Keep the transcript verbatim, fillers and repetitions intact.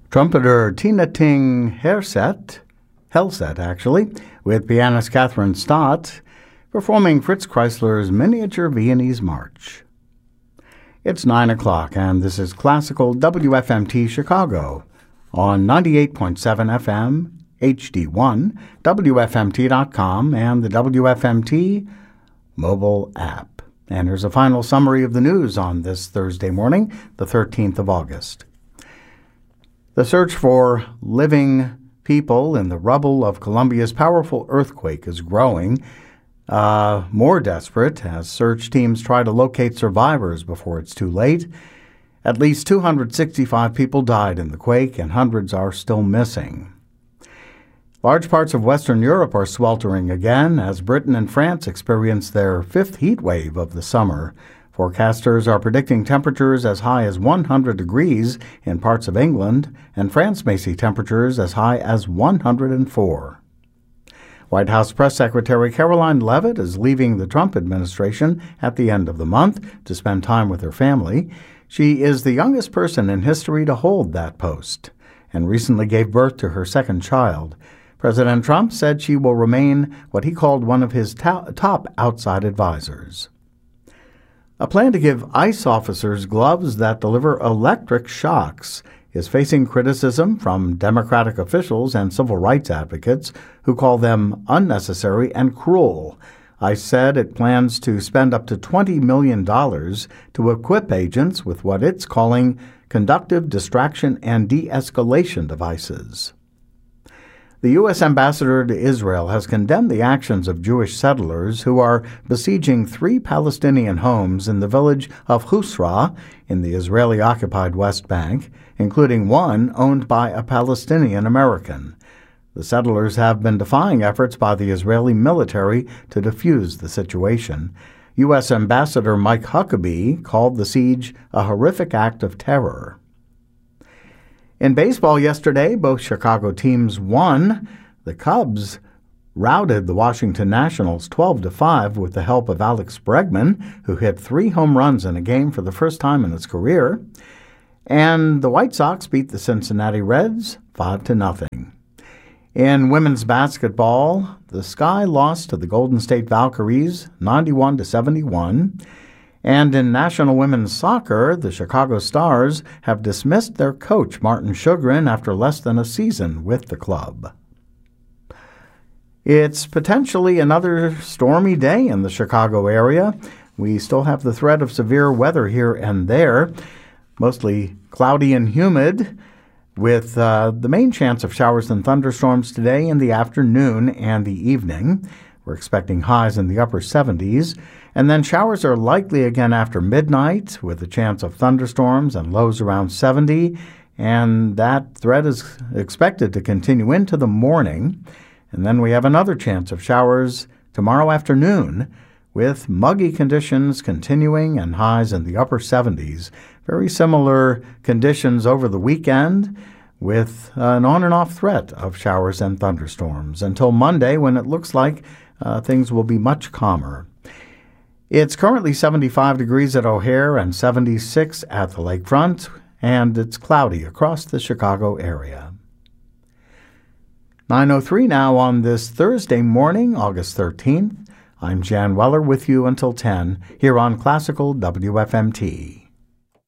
Trumpeter Tina Ting Herset, Helset actually, with pianist Catherine Stott, performing Fritz Kreisler's Miniature Viennese March. It's nine o'clock, and this is Classical W F M T Chicago on ninety-eight point seven F M, H D one, W F M T dot com, and the W F M T mobile app. And here's a final summary of the news on this Thursday morning, the thirteenth of August. The search for living people in the rubble of Colombia's powerful earthquake is growing, uh, more desperate as search teams try to locate survivors before it's too late. At least two hundred sixty-five people died in the quake, and hundreds are still missing. Large parts of Western Europe are sweltering again as Britain and France experience their fifth heat wave of the summer. Forecasters are predicting temperatures as high as one hundred degrees in parts of England, and France may see temperatures as high as one hundred four. White House Press Secretary Caroline Leavitt is leaving the Trump administration at the end of the month to spend time with her family. She is the youngest person in history to hold that post and recently gave birth to her second child. President Trump said she will remain what he called one of his to- top outside advisors. A plan to give ICE officers gloves that deliver electric shocks is facing criticism from Democratic officials and civil rights advocates who call them unnecessary and cruel. ICE said it plans to spend up to twenty million dollars to equip agents with what it's calling conductive distraction and de-escalation devices. The U S ambassador to Israel has condemned the actions of Jewish settlers who are besieging three Palestinian homes in the village of Husra in the Israeli-occupied West Bank, including one owned by a Palestinian American. The settlers have been defying efforts by the Israeli military to defuse the situation. U S Ambassador Mike Huckabee called the siege a horrific act of terror. In baseball yesterday, both Chicago teams won. The Cubs routed the Washington Nationals twelve to five with the help of Alex Bregman, who hit three home runs in a game for the first time in his career. And the White Sox beat the Cincinnati Reds five to nothing. In women's basketball, the Sky lost to the Golden State Valkyries ninety-one to seventy-one. And in National Women's Soccer, the Chicago Stars have dismissed their coach, Martin Sjogren, after less than a season with the club. It's potentially another stormy day in the Chicago area. We still have the threat of severe weather here and there, mostly cloudy and humid, with uh, the main chance of showers and thunderstorms today in the afternoon and the evening. We're expecting highs in the upper seventies. And then showers are likely again after midnight with a chance of thunderstorms and lows around seventy. And that threat is expected to continue into the morning. And then we have another chance of showers tomorrow afternoon with muggy conditions continuing and highs in the upper seventies. Very similar conditions over the weekend with an on and off threat of showers and thunderstorms until Monday when it looks like uh, things will be much calmer. It's currently seventy-five degrees at O'Hare and seventy-six at the lakefront, and it's cloudy across the Chicago area. nine oh three now on this Thursday morning, August thirteenth. I'm Jan Weller with you until ten here on Classical W F M T.